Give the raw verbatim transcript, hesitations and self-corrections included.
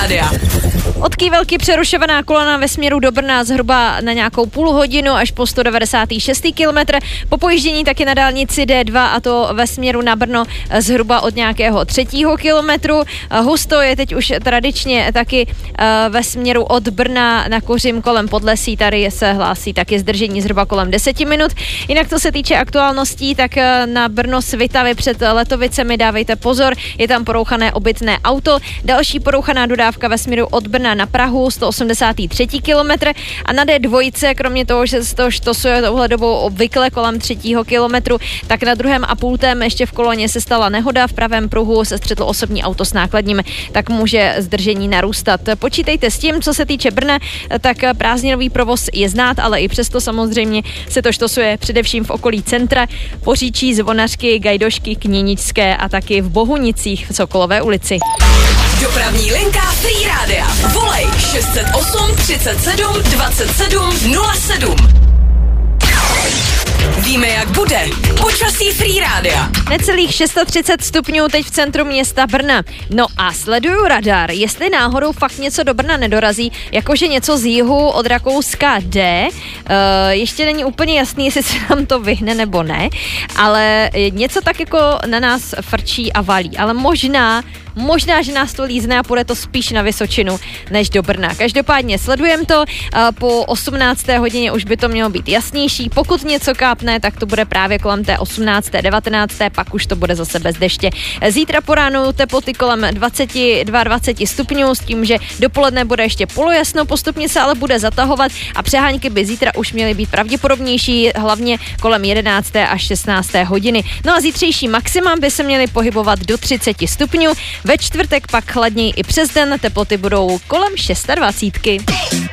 rádia. Od Kývelky přerušovaná kolona ve směru do Brna zhruba na nějakou půl hodinu až po sto devadesát šest kilometr. Po pojíždění taky na dálnici D dva, a to ve směru na Brno zhruba od nějakého třetího kilometru. Husto je teď už tradičně taky ve směru od Brna na Kořim kolem Podlesí. Tady se hlásí taky zdržení zhruba kolem deseti minut. Jinak co se týče aktuálností, tak na Brno Svitavy před Letovicemi dávejte pozor, je tam porouchané obytné auto. Další porouchaná dodávka ve směru od Brna na Prahu, sto osmdesát tři kilometr, a na D dva, kromě toho, že se to štosuje touhle dobou obvykle kolem třetího kilometru, tak na druhém a půltém ještě v koloně se stala nehoda, v pravém pruhu se střetlo osobní auto s nákladním, tak může zdržení narůstat. Počítejte s tím, co se týče Brna, tak prázdninový provoz je znát, ale i přesto samozřejmě se to štosuje především v okolí centra, Poříčí, Zvonařky, Gajdošky, Kněničské a taky v Bohunicích v Sokolové ulici. Dopravní linka Free Rádia. Volej šest set osm třicet sedm dvacet sedm nula sedm. Víme, jak bude. Počasí Free Rádia. Necelých třicet šest stupňů teď v centru města Brna. No a sleduju radar, jestli náhodou fakt něco do Brna nedorazí, jakože něco z jihu od Rakouska jde. E, ještě není úplně jasný, jestli se nám to vyhne nebo ne, ale něco tak jako na nás frčí a valí. Ale možná, možná, že nás to lízne a půjde to spíš na Vysočinu než do Brna. Každopádně sledujeme to, po osmnácté hodině už by to mělo být jasnější. Pokud něco kápne, tak to bude právě kolem té osmnácté devatenácté, pak už to bude zase bez deště. Zítra po ránu teploty kolem dvacet dva dvacet stupňů, s tím, že dopoledne bude ještě polojasno, postupně se ale bude zatahovat a přehánky by zítra už měly být pravděpodobnější, hlavně kolem jedenácté až šestnácté hodiny. No a zítřejší maxima by se měly pohybovat do třicet stupňů. Ve čtvrtek pak chladněji i přes den, teploty budou kolem dvacet šest.